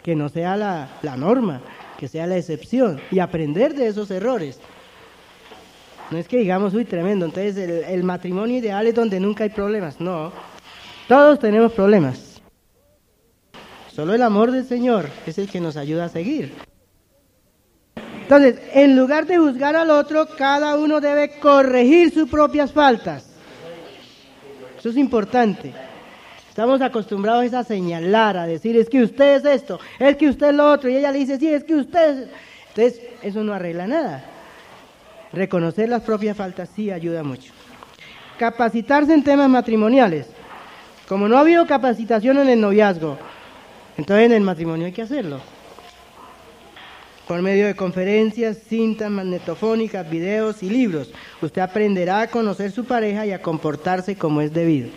que no sea la norma, que sea la excepción, y aprender de esos errores. No es que digamos, uy, tremendo, entonces el matrimonio ideal es donde nunca hay problemas. No, todos tenemos problemas. Solo el amor del Señor es el que nos ayuda a seguir. Entonces, en lugar de juzgar al otro, cada uno debe corregir sus propias faltas. Eso es importante. Estamos acostumbrados a señalar, a decir, es que usted es esto, es que usted es lo otro, y ella le dice, sí, es que usted... Entonces, eso no arregla nada. Reconocer las propias faltas sí ayuda mucho. Capacitarse en temas matrimoniales. Como no ha habido capacitación en el noviazgo, entonces en el matrimonio hay que hacerlo. Por medio de conferencias, cintas magnetofónicas, videos y libros, usted aprenderá a conocer su pareja y a comportarse como es debido.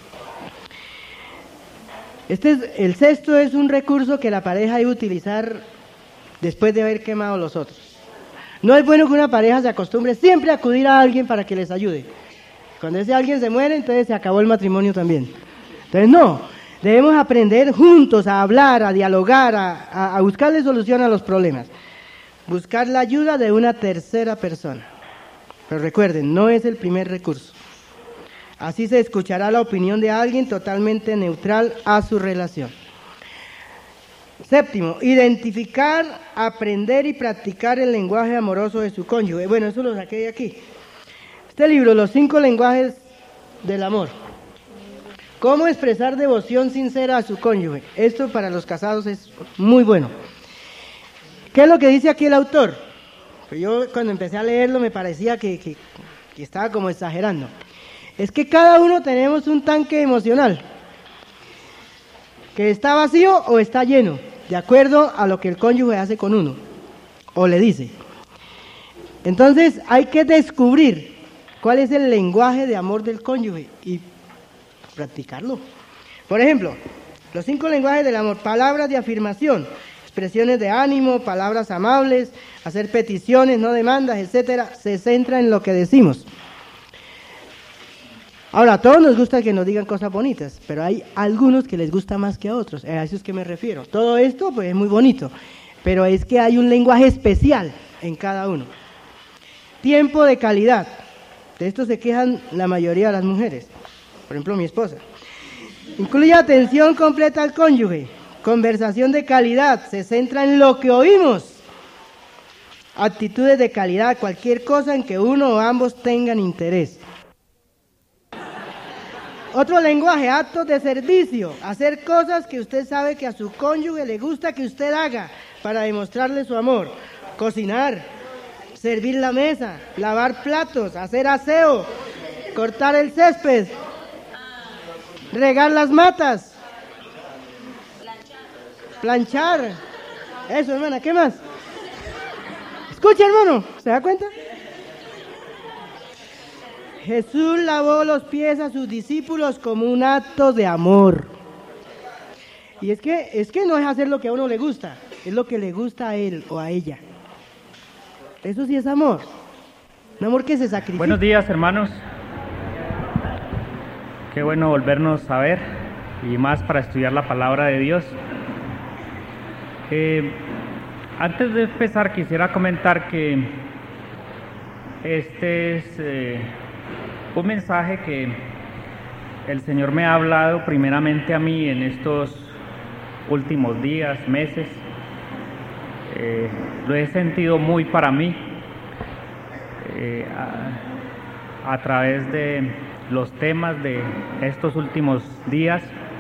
El sexto es un recurso que la pareja debe utilizar después de haber quemado los otros. No es bueno que una pareja se acostumbre siempre a acudir a alguien para que les ayude. Cuando ese alguien se muere, entonces se acabó el matrimonio también. Entonces no, debemos aprender juntos a hablar, a dialogar, a buscarle solución a los problemas. Buscar la ayuda de una tercera persona. Pero recuerden, no es el primer recurso. Así se escuchará la opinión de alguien totalmente neutral a su relación. Séptimo, identificar, aprender y practicar el lenguaje amoroso de su cónyuge. Bueno, eso lo saqué de aquí. Este libro, Los 5 lenguajes del amor. ¿Cómo expresar devoción sincera a su cónyuge? Esto para los casados es muy bueno. ¿Qué es lo que dice aquí el autor? Pues yo cuando empecé a leerlo me parecía que estaba como exagerando. Es que cada uno tenemos un tanque emocional, que está vacío o está lleno, de acuerdo a lo que el cónyuge hace con uno, o le dice. Entonces hay que descubrir cuál es el lenguaje de amor del cónyuge y practicarlo. Por ejemplo, los 5 lenguajes del amor: palabras de afirmación, expresiones de ánimo, palabras amables, hacer peticiones, no demandas, etcétera, se centra en lo que decimos. Ahora, a todos nos gusta que nos digan cosas bonitas, pero hay algunos que les gusta más que a otros, a eso es que me refiero. Todo esto pues es muy bonito, pero es que hay un lenguaje especial en cada uno. Tiempo de calidad, de esto se quejan la mayoría de las mujeres, por ejemplo mi esposa. Incluye atención completa al cónyuge, conversación de calidad, se centra en lo que oímos. Actitudes de calidad, cualquier cosa en que uno o ambos tengan interés. Otro lenguaje, actos de servicio, hacer cosas que usted sabe que a su cónyuge le gusta que usted haga para demostrarle su amor. Cocinar, servir la mesa, lavar platos, hacer aseo, cortar el césped, regar las matas, planchar. Eso, hermana, ¿qué más? Escucha, hermano, ¿se da cuenta? Jesús lavó los pies a sus discípulos como un acto de amor. Y es que no es hacer lo que a uno le gusta, es lo que le gusta a él o a ella. Eso sí es amor. Un amor que se sacrifica. Buenos días, hermanos. Qué bueno volvernos a ver, y más para estudiar la palabra de Dios. Antes de empezar quisiera comentar que este es un mensaje que el Señor me ha hablado primeramente a mí en estos últimos días, meses. Lo he sentido muy para mí a través de los temas de estos últimos días.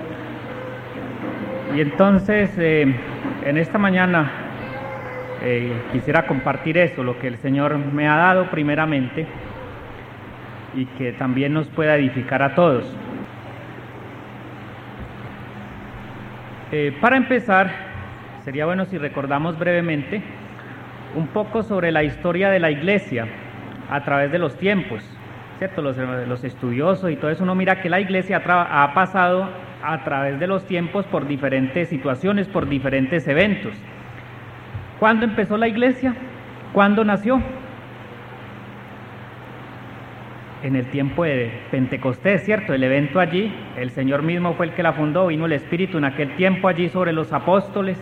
Y entonces en esta mañana quisiera compartir eso, lo que el Señor me ha dado primeramente, y que también nos pueda edificar a todos. Para empezar, sería bueno si recordamos brevemente un poco sobre la historia de la Iglesia a través de los tiempos, ¿cierto? Los estudiosos y todo eso, uno mira que la Iglesia ha pasado a través de los tiempos por diferentes situaciones, por diferentes eventos. ¿Cuándo empezó la Iglesia? ¿Cuándo nació? En el tiempo de Pentecostés, ¿cierto? El evento allí, el Señor mismo fue el que la fundó, vino el Espíritu en aquel tiempo allí sobre los apóstoles,